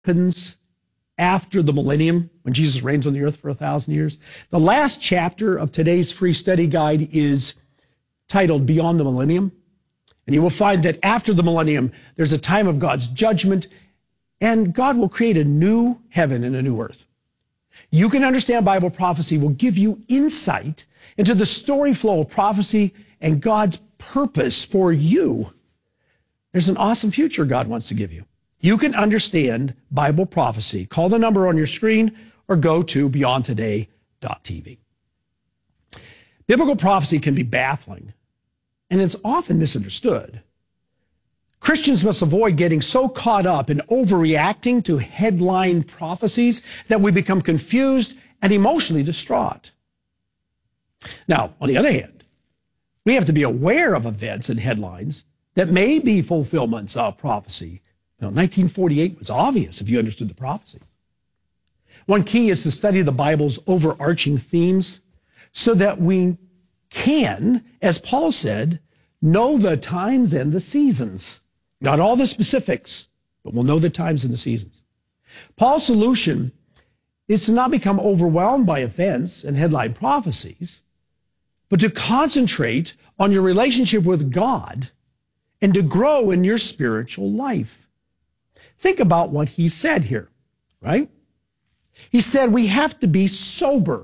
happens after the millennium, when Jesus reigns on the earth for 1,000 years. The last chapter of today's free study guide is titled Beyond the Millennium. And you will find that after the millennium, there's a time of God's judgment, and God will create a new heaven and a new earth. You Can Understand Bible Prophecy will give you insight into the story flow of prophecy and God's purpose for you. There's an awesome future God wants to give you. You Can Understand Bible Prophecy. Call the number on your screen or go to beyondtoday.tv. Biblical prophecy can be baffling, and it's often misunderstood. Christians must avoid getting so caught up in overreacting to headline prophecies that we become confused and emotionally distraught. Now, on the other hand, we have to be aware of events and headlines that may be fulfillments of prophecy. 1948 was obvious if you understood the prophecy. One key is to study the Bible's overarching themes so that we can, as Paul said, know the times and the seasons. Not all the specifics, but we'll know the times and the seasons. Paul's solution is to not become overwhelmed by events and headline prophecies, but to concentrate on your relationship with God and to grow in your spiritual life. Think about what he said here, right? He said we have to be sober.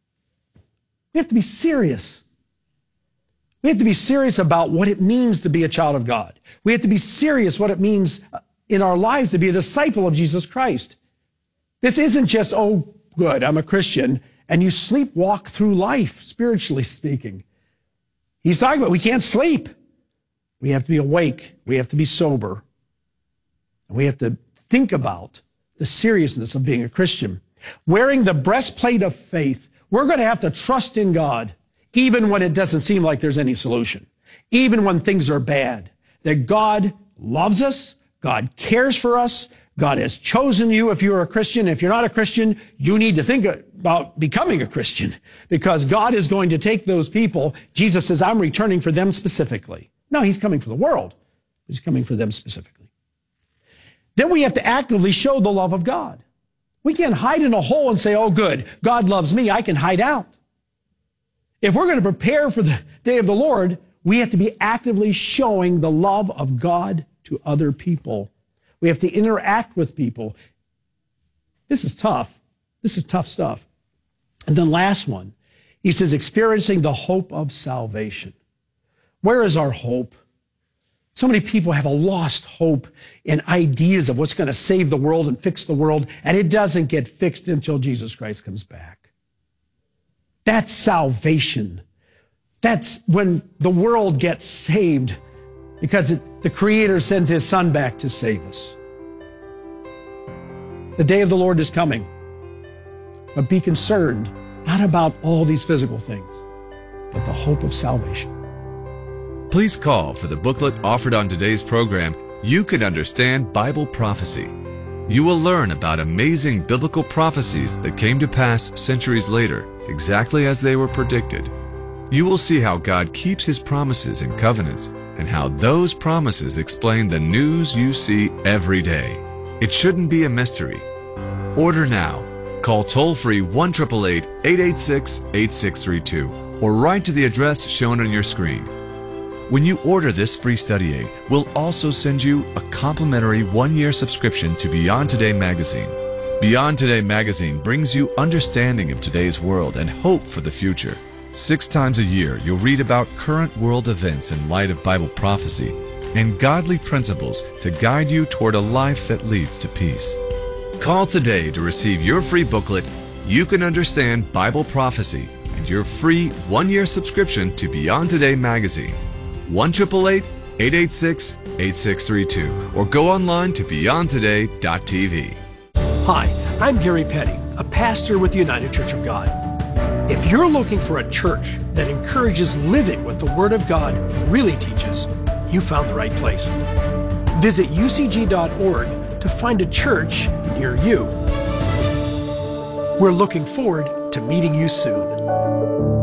We have to be serious. We have to be serious about what it means to be a child of God. We have to be serious what it means in our lives to be a disciple of Jesus Christ. This isn't just, oh, good, I'm a Christian, and you sleepwalk through life, spiritually speaking. He's talking about we can't sleep. We have to be awake. We have to be sober. And we have to think about the seriousness of being a Christian. Wearing the breastplate of faith, we're going to have to trust in God, even when it doesn't seem like there's any solution, even when things are bad, that God loves us, God cares for us, God has chosen you if you're a Christian. If you're not a Christian, you need to think about becoming a Christian, because God is going to take those people. Jesus says, I'm returning for them specifically. No, he's coming for the world. He's coming for them specifically. Then we have to actively show the love of God. We can't hide in a hole and say, oh, good, God loves me, I can hide out. If we're going to prepare for the day of the Lord, we have to be actively showing the love of God to other people. We have to interact with people. This is tough. This is tough stuff. And then last one, he says, experiencing the hope of salvation. Where is our hope? So many people have a lost hope in ideas of what's going to save the world and fix the world, and it doesn't get fixed until Jesus Christ comes back. That's salvation. That's when the world gets saved, because the Creator sends his Son back to save us. The day of the Lord is coming. But be concerned not about all these physical things, but the hope of salvation. Please call for the booklet offered on today's program, You Can Understand Bible Prophecy. You will learn about amazing biblical prophecies that came to pass centuries later, exactly as they were predicted. You will see how God keeps his promises and covenants, and how those promises explain the news you see every day. It shouldn't be a mystery. Order now. Call toll-free 1-888-886-8632 or write to the address shown on your screen. When you order this free study aid, we'll also send you a complimentary 1-year subscription to Beyond Today magazine. Beyond Today magazine brings you understanding of today's world and hope for the future. 6 times a year, you'll read about current world events in light of Bible prophecy and godly principles to guide you toward a life that leads to peace. Call today to receive your free booklet, You Can Understand Bible Prophecy, and your free 1-year subscription to Beyond Today magazine. 1-888-886-8632 or go online to beyondtoday.tv. Hi, I'm Gary Petty, a pastor with the United Church of God. If you're looking for a church that encourages living what the Word of God really teaches, you found the right place. Visit ucg.org to find a church near you. We're looking forward to meeting you soon.